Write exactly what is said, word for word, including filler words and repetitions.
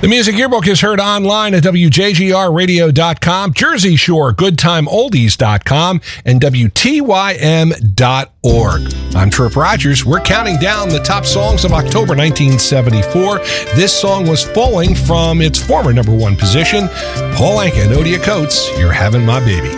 The Music Yearbook is heard online at W J G R radio dot com, Jersey Shore good time oldies dot com, and W T Y M dot org. I'm Trip Rogers. We're counting down the top songs of October nineteen seventy-four. This song was falling from its former number one position. Paul Anka and Odia Coates, You're Having My Baby.